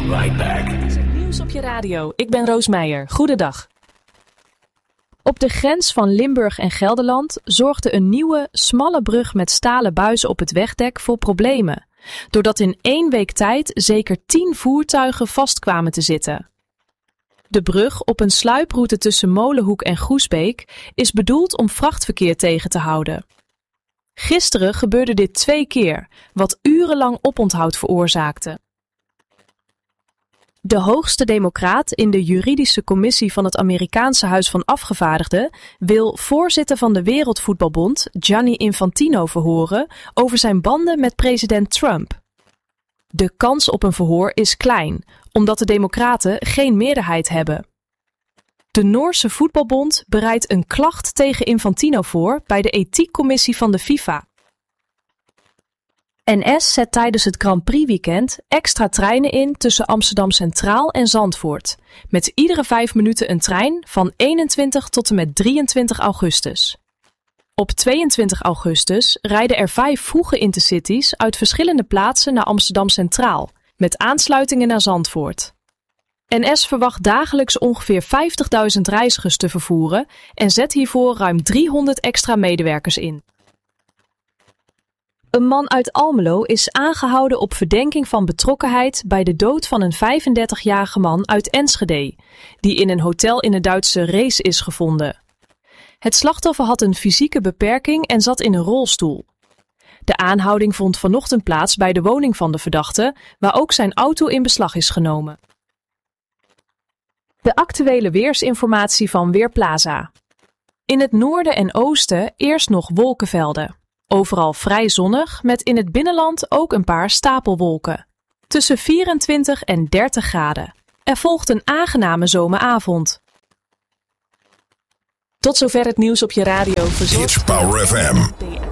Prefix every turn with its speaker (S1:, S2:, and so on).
S1: right back.
S2: Dit is het nieuws op je radio. Ik ben Roos Meijer. Goedendag. Op de grens van Limburg en Gelderland zorgde een nieuwe, smalle brug met stalen buizen op het wegdek voor problemen. Doordat in 1 week tijd zeker 10 voertuigen vast kwamen te zitten. De brug op een sluiproute tussen Molenhoek en Groesbeek is bedoeld om vrachtverkeer tegen te houden. Gisteren gebeurde dit 2 keer, wat urenlang oponthoud veroorzaakte. De hoogste democraat in de juridische commissie van het Amerikaanse Huis van Afgevaardigden wil voorzitter van de Wereldvoetbalbond, Gianni Infantino, verhoren over zijn banden met president Trump. De kans op een verhoor is klein, omdat de democraten geen meerderheid hebben. De Noorse voetbalbond bereidt een klacht tegen Infantino voor bij de ethiekcommissie van de FIFA. NS zet tijdens het Grand Prix weekend extra treinen in tussen Amsterdam Centraal en Zandvoort, met iedere 5 minuten een trein van 21 tot en met 23 augustus. Op 22 augustus rijden er 5 vroege intercities uit verschillende plaatsen naar Amsterdam Centraal, met aansluitingen naar Zandvoort. NS verwacht dagelijks ongeveer 50.000 reizigers te vervoeren en zet hiervoor ruim 300 extra medewerkers in. Een man uit Almelo is aangehouden op verdenking van betrokkenheid bij de dood van een 35-jarige man uit Enschede, die in een hotel in het Duitse Rees is gevonden. Het slachtoffer had een fysieke beperking en zat in een rolstoel. De aanhouding vond vanochtend plaats bij de woning van de verdachte, waar ook zijn auto in beslag is genomen. De actuele weersinformatie van Weerplaza. In het noorden en oosten eerst nog wolkenvelden. Overal vrij zonnig, met in het binnenland ook een paar stapelwolken. Tussen 24 en 30 graden. Er volgt een aangename zomeravond. Tot zover het nieuws op je radio.
S1: It's Power FM.